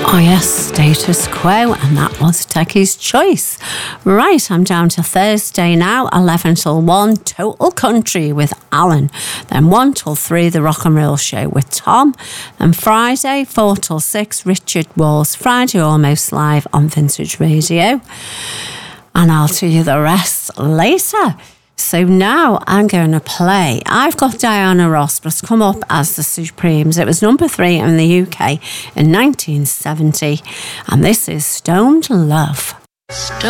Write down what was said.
Oh yes, Status Quo, and that was Techie's Choice. Right, I'm down to Thursday now, 11 till 1, Total Country with Alan. Then 1 till 3, The Rock and Roll Show with Tom. Then Friday, 4 till 6, Richard Walls, Friday Almost Live on Vintage Radio. And I'll tell you the rest later. So now I'm going to play. I've got Diana Ross, but it's come up as the Supremes. It was number 3 in the UK in 1970. And this is Stoned Love.